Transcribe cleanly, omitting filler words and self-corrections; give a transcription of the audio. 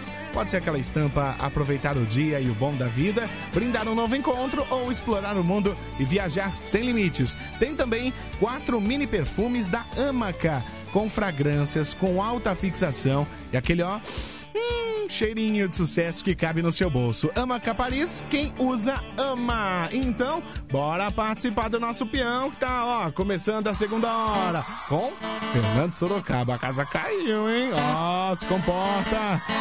Paris. Pode ser aquela estampa aproveitar o dia e o bom da vida, brindar um novo encontro ou explorar o mundo e viajar sem limites. Tem também 4 mini perfumes da Amaca, com fragrâncias, com alta fixação e aquele, cheirinho de sucesso que cabe no seu bolso. Amaca Paris, quem usa, ama. Então, bora participar do nosso peão que tá, começando a segunda hora com Fernando Sorocaba. A casa caiu, hein? Se comporta.